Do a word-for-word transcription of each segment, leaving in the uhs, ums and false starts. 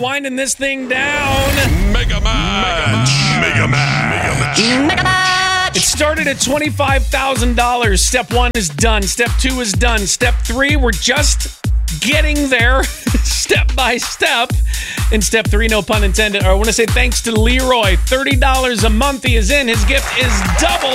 winding this thing down. Mega Match. Mega Match. Mega Match. It started at twenty-five thousand dollars. Step one is done. Step two is done. Step three, we're just getting there step by step. In step three, no pun intended. I want to say thanks to Leroy. thirty dollars a month he is in. His gift is doubled.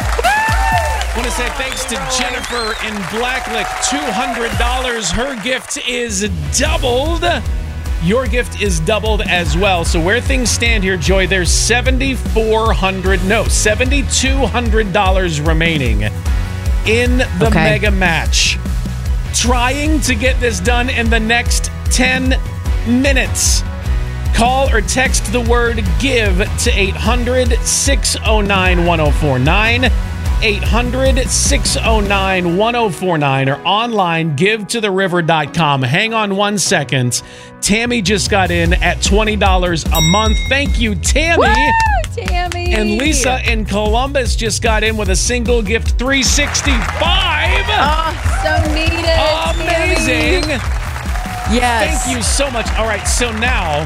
I want to say thanks to Jennifer in Blacklick. two hundred dollars. Her gift is doubled. Your gift is doubled as well. So where things stand here, Joy, there's seventy-four hundred dollars, no, seven thousand two hundred dollars remaining in the okay. Mega Match. Trying to get this done in the next ten minutes. Call or text the word GIVE to eight hundred, six oh nine, one oh four nine. eight hundred, six oh nine, one oh four nine or online give to the river dot com. Hang on one second. Tammy just got in at twenty dollars a month. Thank you, Tammy. Woo, Tammy. And Lisa in Columbus just got in with a single gift, three sixty-five. Oh, so needed. Amazing. Tammy. Yes. Thank you so much. All right, so now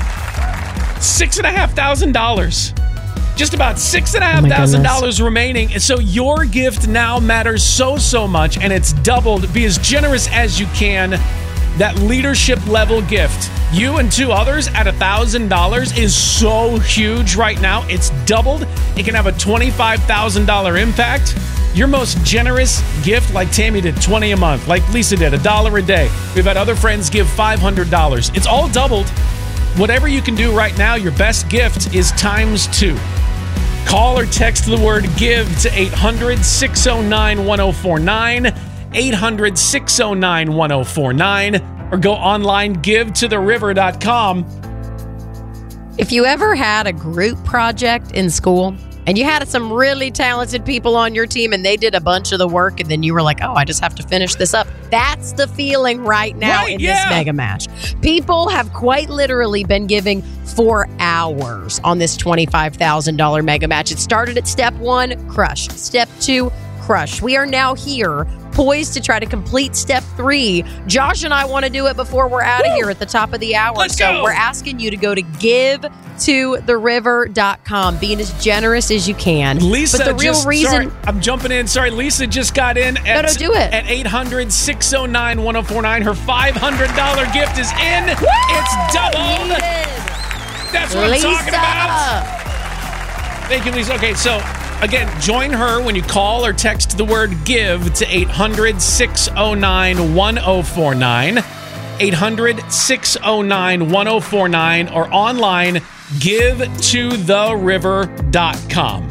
six and a half thousand dollars. Just about six and a half thousand dollars remaining. And so your gift now matters so, so much, and it's doubled. Be as generous as you can. That leadership level gift, you and two others at one thousand dollars is so huge right now. It's doubled. It can have a twenty-five thousand dollars impact. Your most generous gift, like Tammy did, twenty a month, like Lisa did, a dollar a day. We've had other friends give five hundred dollars. It's all doubled. Whatever you can do right now, your best gift is times two. Call or text the word GIVE to eight hundred, six oh nine, one oh four nine, eight hundred, six oh nine, one oh four nine, or go online, give to the river dot com. If you ever had a group project in school and you had some really talented people on your team and they did a bunch of the work and then you were like, oh, I just have to finish this up. That's the feeling right now right, in yeah. this Mega Match. People have quite literally been giving for hours on this twenty-five thousand dollars Mega Match. It started at step one, crush. Step two, crush. We are now here, poised to try to complete step three. Josh and I want to do it before we're out of here at the top of the hour. Let's so go. We're asking you to go to give to the river dot com, being as generous as you can. Lisa, but the real just, reason sorry, I'm jumping in. Sorry, Lisa just got in at, No, no, do it. at eight hundred, six oh nine, one oh four nine. Her five hundred dollars gift is in. Woo! It's doubled. Needed. That's what Lisa. I'm talking about. Thank you, Lisa. Okay, so again, join her when you call or text the word GIVE to eight hundred, six oh nine, one oh four nine. eight hundred, six oh nine, one oh four nine or online, give to the river dot com.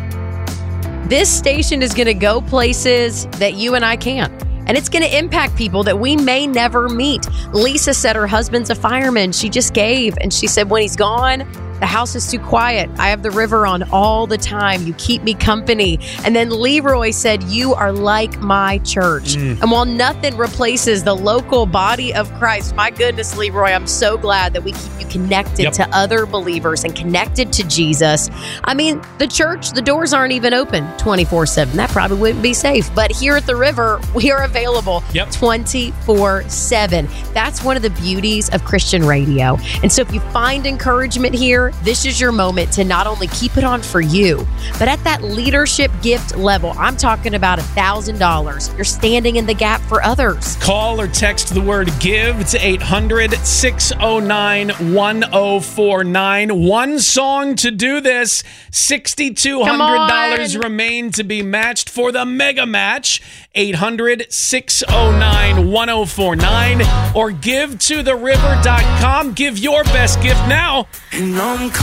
This station is going to go places that you and I can't. And it's going to impact people that we may never meet. Lisa said her husband's a fireman. She just gave. And she said when he's gone, the house is too quiet. I have the river on all the time. You keep me company. And then Leroy said, you are like my church. Mm. And while nothing replaces the local body of Christ, my goodness, Leroy, I'm so glad that we keep you connected yep. to other believers and connected to Jesus. I mean, the church, the doors aren't even open twenty-four seven. That probably wouldn't be safe. But here at the river, we are available yep. twenty-four seven. That's one of the beauties of Christian radio. And so if you find encouragement here, this is your moment to not only keep it on for you, but at that leadership gift level, I'm talking about one thousand dollars. You're standing in the gap for others. Call or text the word GIVE to eight hundred, six oh nine, one oh four nine. One song to do this. six thousand two hundred dollars remain to be matched for the Mega Match. eight hundred, six oh nine, one oh four nine or give to the river dot com. Give your best gift now. And I'm